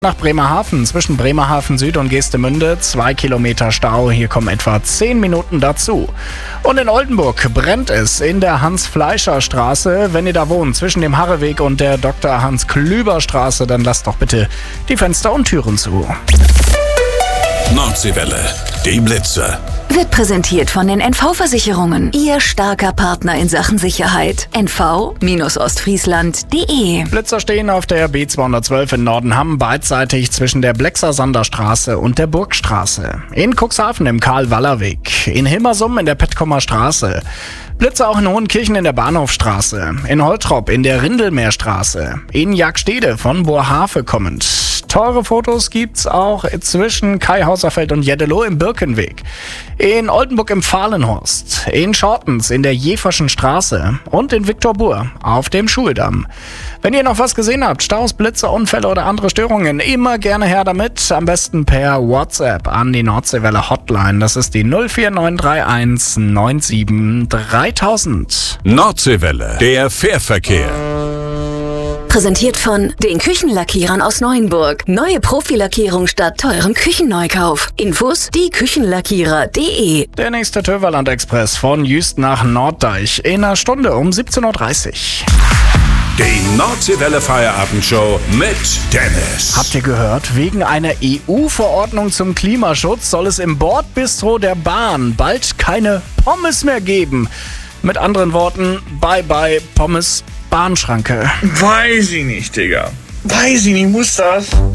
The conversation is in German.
Nach Bremerhaven, zwischen Bremerhaven Süd und Geestemünde, 2 Kilometer Stau, hier kommen etwa 10 Minuten dazu. Und in Oldenburg brennt es in der Hans-Fleischer-Straße. Wenn ihr da wohnt, zwischen dem Harreweg und der Dr. Hans-Klüber-Straße, dann lasst doch bitte die Fenster und Türen zu. Nordseewelle, die Blitzer. Wird präsentiert von den NV-Versicherungen. Ihr starker Partner in Sachen Sicherheit. nv-ostfriesland.de. Blitzer stehen auf der B212 in Nordenham beidseitig zwischen der Blexer-Sander-Straße und der Burgstraße. In Cuxhaven im Karl-Waller-Weg. In Hilmersum in der Pettkomer Straße. Blitzer auch in Hohenkirchen in der Bahnhofstraße. In Holtrop in der Rindelmeerstraße. In Jagdstede von Boerhaave kommend. Teure Fotos gibt's auch zwischen Kai-Hauserfeld und Jeddeloh im Birkenweg. In Oldenburg im Fahlenhorst. In Schortens in der Jeverschen Straße. Und in Viktorburg auf dem Schuldamm. Wenn ihr noch was gesehen habt, Staus, Blitze, Unfälle oder andere Störungen, immer gerne her damit. Am besten per WhatsApp an die Nordseewelle Hotline. Das ist die 04931 97 3000. Nordseewelle, der Fährverkehr. Präsentiert von den Küchenlackierern aus Neuenburg. Neue Profilackierung statt teurem Küchenneukauf. Infos dieküchenlackierer.de. Der nächste Töverland-Express von Jüst nach Norddeich in einer Stunde um 17.30 Uhr. Die Nordseewelle Feierabendshow mit Dennis. Habt ihr gehört? Wegen einer EU-Verordnung zum Klimaschutz soll es im Bordbistro der Bahn bald keine Pommes mehr geben. Mit anderen Worten, bye bye Pommes Bahnschranke. Weiß ich nicht, Digga. Weiß ich nicht, muss das?